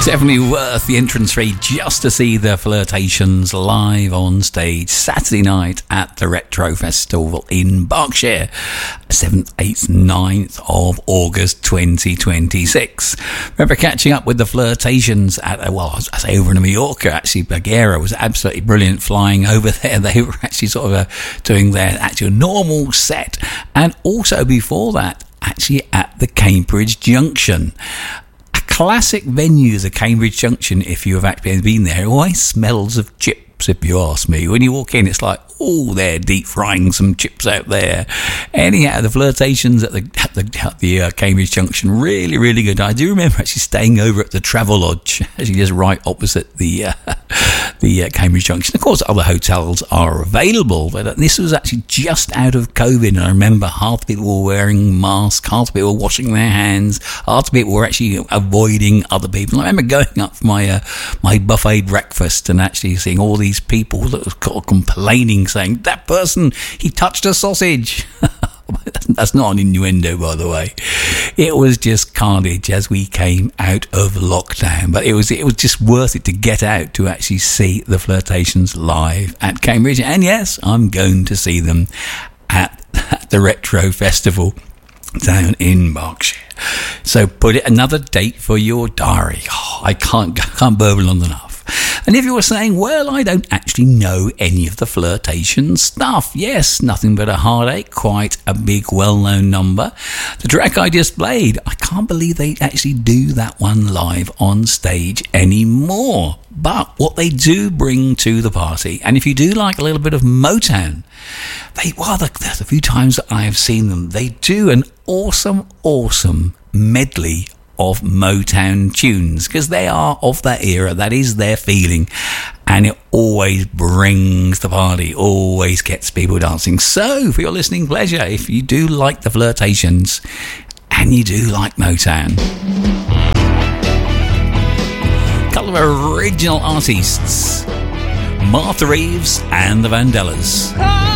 Definitely worth the entrance fee just to see the Flirtations live on stage Saturday night at the Retro Festival in Berkshire, 7th, 8th, 9th of August 2026. Remember catching up with the Flirtations at, I say over in Mallorca, actually. Bagheera was absolutely brilliant flying over there. They were actually sort of doing their actual normal set, and also before that, actually at the Cambridge Junction. Classic venue, the Cambridge Junction. If you have actually been there, it always smells of chips, if you ask me. When you walk in, it's like, oh, they're deep frying some chips out there. Anyhow, the Flirtations at the Cambridge Junction, really, really good. I do remember actually staying over at the Travelodge, actually just right opposite the Cambridge Junction. Of course, other hotels are available, but this was actually just out of COVID. And I remember half the people were wearing masks, half the people were washing their hands, half the people were actually avoiding other people. And I remember going up for my buffet breakfast and actually seeing all these people that were complaining, saying, that person, he touched a sausage. That's not an innuendo, by the way. It was just carnage as we came out of lockdown, but it was just worth it to get out to actually see the Flirtations live at Cambridge. And yes, I'm going to see them at the Retro Festival down in Berkshire. So put it another date for your diary. I can't burble on enough. And if you were saying, well, I don't actually know any of the Flirtation stuff. Yes, Nothing But a Heartache, quite a big, well-known number. The track I just played, I can't believe they actually do that one live on stage anymore. But what they do bring to the party, and if you do like a little bit of Motown, there's a few times that I have seen them, they do an awesome medley of Motown tunes, because they are of that era. That is their feeling, and it always brings the party, always gets people dancing. So for your listening pleasure, if you do like the Flirtations and you do like Motown, a couple of original artists, Martha Reeves and the Vandellas.